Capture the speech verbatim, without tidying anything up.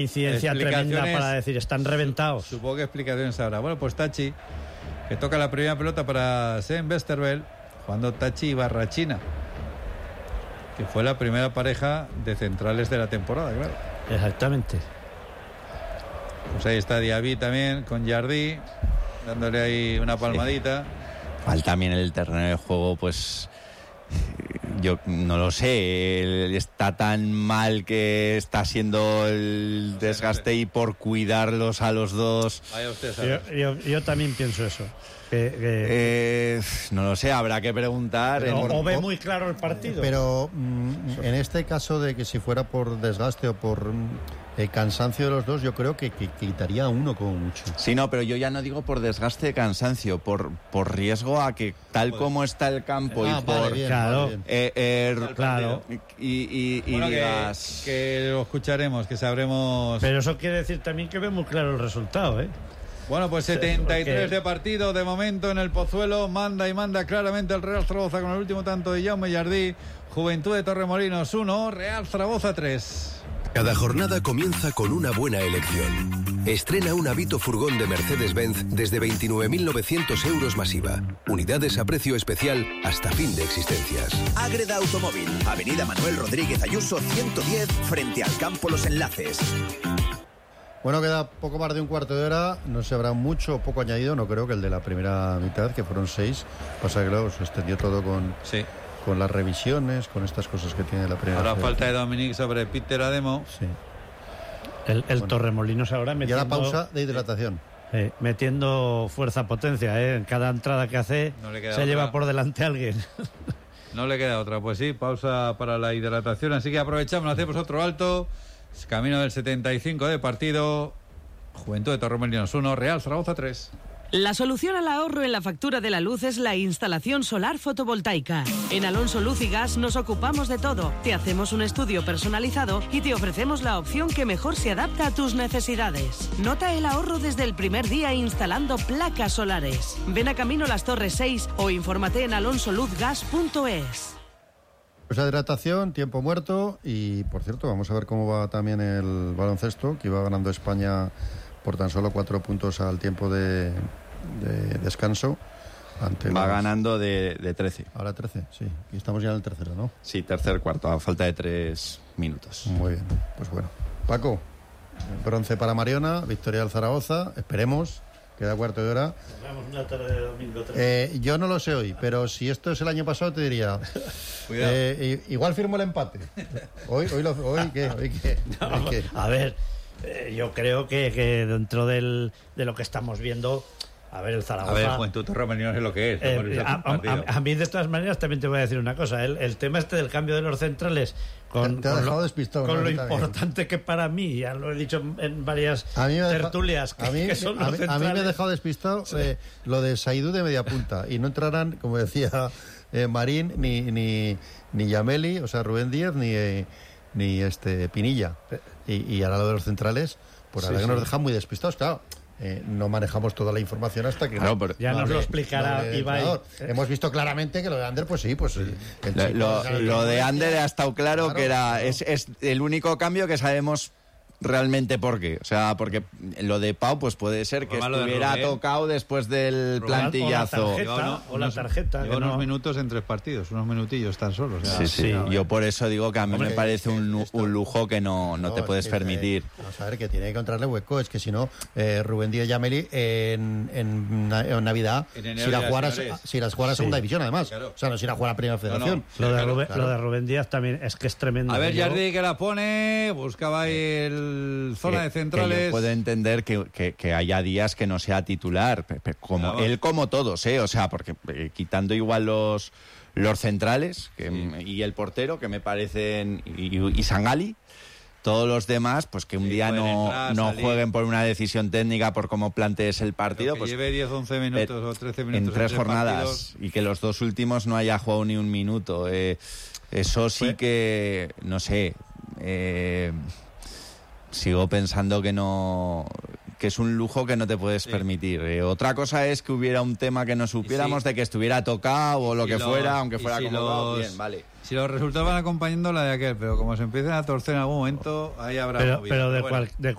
incidencia tremenda para decir están reventados. Supongo que explicaciones ahora. Bueno, pues Tachi, que toca la primera pelota para Sven Westerveld, jugando Tachi y Barrachina, que fue la primera pareja de centrales de la temporada, claro. Exactamente. Pues ahí está Diaby también con Jardí, dándole ahí una palmadita. Sí. Falta también el terreno de juego, pues yo no lo sé, está tan mal que está siendo el desgaste y por cuidarlos a los dos. Vaya usted, yo, yo, yo también pienso eso. Que, que... Eh, no lo sé, habrá que preguntar. Pero, en... O ve muy claro el partido. Pero mm, en este caso de que si fuera por desgaste o por mm, el cansancio de los dos, yo creo que, que quitaría uno como mucho. Sí, no, pero yo ya no digo por desgaste de cansancio, por, por riesgo a que tal pues, como está el campo ah, y vale, por... bien, claro, vale, eh, eh, claro. Y, y, y bueno, digas... Que, que lo escucharemos, que sabremos... Pero eso quiere decir también que ve muy claro el resultado, ¿eh? Bueno, pues setenta y tres Porque... de partido de momento en el Pozuelo. Manda y manda claramente el Real Zaragoza con el último tanto de Jaume Jardí. Juventud de Torremolinos uno, Real Zaragoza tres. Cada jornada comienza con una buena elección. Estrena un Avito furgón de Mercedes-Benz desde veintinueve mil novecientos euros masiva. Unidades a precio especial hasta fin de existencias. Ágreda Automóvil, Avenida Manuel Rodríguez Ayuso ciento diez, frente al Campo Los Enlaces. Bueno, queda poco más de un cuarto de hora. No se habrá mucho o poco añadido. No creo que el de la primera mitad, que fueron seis. Pasa que claro, se extendió todo con, sí. con las revisiones, con estas cosas que tiene la primera. Ahora falta de Dominic sobre Peter Ademo. Sí. El, el bueno. Torremolinos ahora metiendo... Y ahora pausa de hidratación. Eh, metiendo fuerza potencia, ¿eh? En cada entrada que hace no se otra. Lleva por delante a alguien. No le queda otra. Pues sí, pausa para la hidratación. Así que aprovechamos, hacemos otro alto. Camino del setenta y cinco de partido. Juventud de Torremolinos uno, Real Zaragoza tres. La solución al ahorro en la factura de la luz es la instalación solar fotovoltaica. En Alonso Luz y Gas nos ocupamos de todo. Te hacemos un estudio personalizado y te ofrecemos la opción que mejor se adapta a tus necesidades. Nota el ahorro desde el primer día instalando placas solares. Ven a Camino Las Torres seis o infórmate en alonso luz gas punto es. Pues la hidratación, tiempo muerto. Y por cierto, vamos a ver cómo va también el baloncesto, que iba ganando España por tan solo cuatro puntos al tiempo de, de descanso. Ante va los... ganando de, de trece. Ahora trece, sí. Y estamos ya en el tercero, ¿no? Sí, tercer cuarto, a falta de tres minutos. Muy bien, pues bueno. Paco, bronce para Mariona, victoria del Zaragoza, esperemos. Queda cuarto de hora. Una tarde de domingo, eh, yo no lo sé hoy, pero si esto es el año pasado te diría eh, igual firmo el empate. Hoy, hoy, lo, hoy ¿qué? Hoy, ¿qué? No, ¿Hoy qué? A ver, eh, yo creo que, que dentro del, de lo que estamos viendo, a ver, el Zaragoza... A ver, Juventud Torremolinos es lo que es. Eh, a, a, a, a mí, de todas maneras, también te voy a decir una cosa. El, el tema este del cambio de los centrales, con, te, te con, lo, despistado, con ¿no? lo importante que para mí, ya lo he dicho en varias tertulias, deja, que, a mí, que son a, los mí, a mí me ha dejado despistado sí. eh, lo de Saidú de media punta. Y no entrarán, como decía eh, Marín, ni, ni, ni Yameli, o sea, Rubén Díaz, ni, eh, ni este Pinilla. Y, y ahora lo de los centrales, pues ahora sí, que sí. nos dejan muy despistados, claro. Eh, no manejamos toda la información hasta que claro, no, ya no nos hable, lo explicará no Ibai. Hemos visto claramente que lo de Ander, pues sí, pues sí. El lo, lo, lo de Ander ha estado claro, claro que era claro. es, es el único cambio que sabemos realmente por qué. O sea, porque lo de Pau pues puede ser que estuviera tocado después del Rubén, plantillazo. O la tarjeta. No, o la tarjeta lleva que unos no... minutos en tres partidos, unos minutillos tan solo. O sea, sí, sí. No, yo por eso digo que a mí hombre, me parece que, un, esto, un lujo que no, no, no te puedes que, permitir. Eh, vamos a ver, que tiene que encontrarle hueco. Es que si no, eh, Rubén Díaz Yameli en, en, en Navidad, en si la jugara si las jugara sí. segunda división, además. Claro. O sea, no si la jugara primera federación. No, no. Lo, de Rubén, claro. lo de Rubén Díaz también es que es tremendo. A ver, Jardí que la pone, buscaba ahí el zona que, de centrales. Que yo puedo entender que, que, que haya días que no sea titular, como claro. él como todos, ¿eh? O sea, porque eh, quitando igual los los centrales que, sí. y el portero, que me parecen, y, y Sangali, todos los demás, pues que un sí, día no, entrar, no jueguen por una decisión técnica, por cómo plantees el partido. Que pues lleve diez, once minutos eh, o trece minutos. En tres jornadas partidos. Y que los dos últimos no haya jugado ni un minuto. Eh, eso sí pues, que, no sé... Eh, sigo pensando que no que es un lujo que no te puedes sí. permitir. Eh, otra cosa es que hubiera un tema que no supiéramos, sí. de que estuviera tocado o lo que los, fuera, aunque fuera si convocado, bien, vale. Si los resultados van acompañando la de aquel, pero como se empiezan a torcer en algún momento, ahí habrá pero, movida. pero de, bueno. cual, de